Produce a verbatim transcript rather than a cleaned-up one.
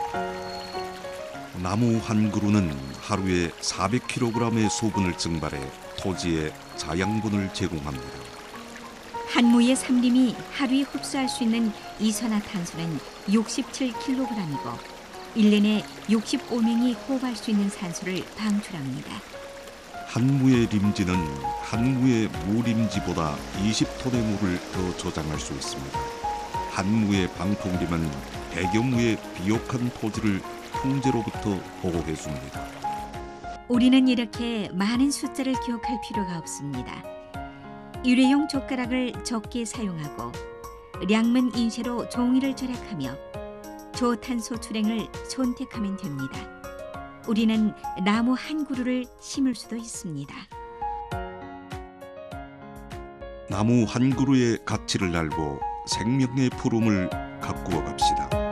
나무 한 그루는 하루에 사백 킬로그램의 소분을 증발해 토지에 자양분을 제공합니다. 한 무의 삼림이 하루에 흡수할 수 있는 이산화탄소는 육십칠 킬로그램이고 일 년에 육십오 명이 호흡할 수 있는 산소를 방출합니다. 한 무의 림지는 한 무의 무림지보다 이십 톤의 물을 더 저장할 수 있습니다. 한 무의 방풍림은 백여 무의 비옥한 토지를 풍제로부터 보호해 줍니다. 우리는 이렇게 많은 숫자를 기억할 필요가 없습니다. 일회용 젓가락을 적게 사용하고 량문 인쇄로 종이를 절약하며 저탄소 출행을 선택하면 됩니다. 우리는 나무 한 그루를 심을 수도 있습니다. 나무 한 그루의 가치를 알고 생명의 푸름을 가꾸어 갑시다.